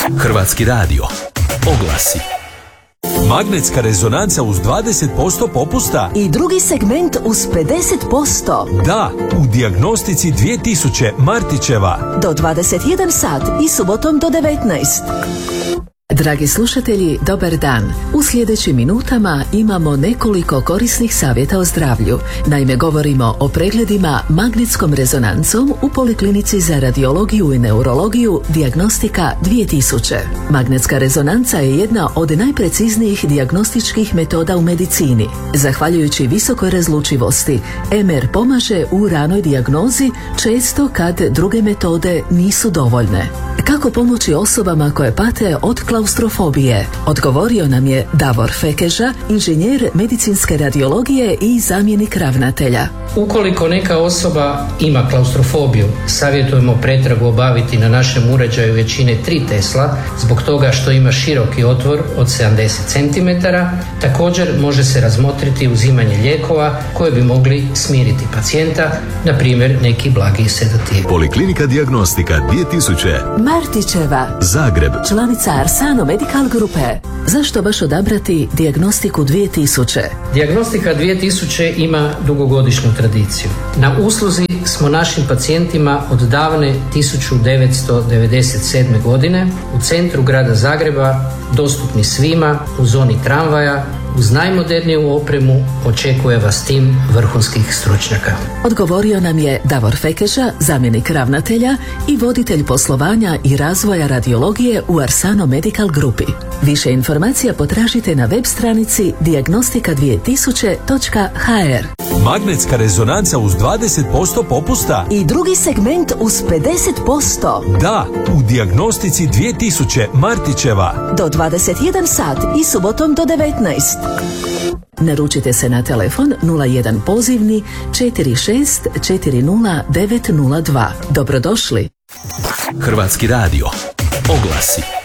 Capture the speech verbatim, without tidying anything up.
Hrvatski radio. Oglasi. Magnetska rezonanca uz dvadeset posto popusta. I drugi segment uz pedeset posto. Da, u dijagnostici dvije tisuće Martićeva. Do dvadeset jedan sat i subotom do devetnaest. Dragi slušatelji, dobar dan. U sljedećim minutama imamo nekoliko korisnih savjeta o zdravlju. Naime, govorimo o pregledima magnetskom rezonancom u Poliklinici za radiologiju i neurologiju Dijagnostika dvije tisuće. Magnetska rezonanca je jedna od najpreciznijih dijagnostičkih metoda u medicini. Zahvaljujući visokoj razlučivosti, em er pomaže u ranoj dijagnozi često kad druge metode nisu dovoljne. Kako pomoći osobama koje pate od klaustrofobije? Odgovorio nam je Davor Fekeža, inženjer medicinske radiologije i zamjenik ravnatelja. Ukoliko neka osoba ima klaustrofobiju, savjetujemo pretragu obaviti na našem uređaju većine tri Tesla, zbog toga što ima široki otvor od sedamdeset centimetara. Također može se razmotriti uzimanje lijekova koje bi mogli smiriti pacijenta, na primjer neki blagi sedativ. Poliklinika Dijagnostika dvije tisuće. Martićeva. Zagreb. Članica Arsano Medical Grupe. Zašto baš odabrati Dijagnostiku dvije tisuće? Dijagnostika dvije tisuće ima dugogodišnju tradiciju. Na usluzi smo našim pacijentima od davne tisuću devetsto devedeset sedme. godine u centru grada Zagreba, dostupni svima, u zoni tramvaja, uz najmoderniju opremu. Očekuje vas tim vrhunskih stručnjaka. Odgovorio nam je Davor Fekeža, zamjenik ravnatelja i voditelj poslovanja i razvoja radiologije u Arsano Medical Grupi. Više informacija potražite na web stranici dijagnostika dvije tisuće točka ha er. Magnetska rezonanca uz dvadeset posto popusta. I drugi segment uz pedeset posto. Da, u dijagnostici dvije tisuće Martićeva. Do dvadeset jedan sat i subotom do devetnaest. Naručite se na telefon nula jedan pozivni četiri šest četiri nula devet nula dva. Dobrodošli. Hrvatski radio. Oglasi.